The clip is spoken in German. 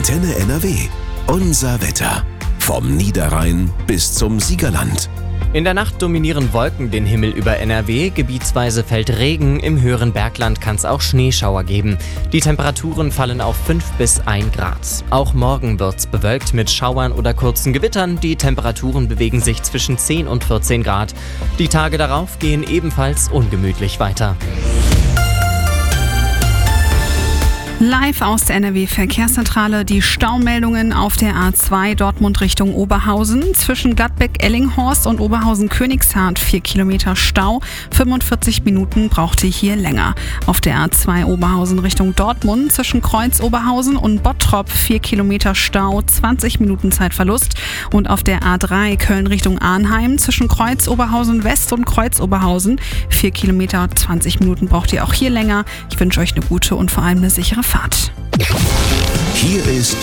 Antenne NRW. Unser Wetter. Vom Niederrhein bis zum Siegerland. In der Nacht dominieren Wolken den Himmel über NRW, gebietsweise fällt Regen, im höheren Bergland kann es auch Schneeschauer geben. Die Temperaturen fallen auf 5 bis 1 Grad. Auch morgen wird's bewölkt mit Schauern oder kurzen Gewittern, die Temperaturen bewegen sich zwischen 10 und 14 Grad. Die Tage darauf gehen ebenfalls ungemütlich weiter. Live aus der NRW-Verkehrszentrale die Staumeldungen auf der A2 Dortmund Richtung Oberhausen. Zwischen Gladbeck-Ellinghorst und Oberhausen-Königshardt 4 Kilometer Stau. 45 Minuten brauchte hier länger. Auf der A2 Oberhausen Richtung Dortmund zwischen Kreuz-Oberhausen und Bottrop 4 Kilometer Stau, 20 Minuten Zeitverlust. Und auf der A3 Köln Richtung Arnheim zwischen Kreuz-Oberhausen West und Kreuz-Oberhausen 4 Kilometer, 20 Minuten braucht ihr auch hier länger. Ich wünsche euch eine gute und vor allem eine sichere Fahrt. Hier ist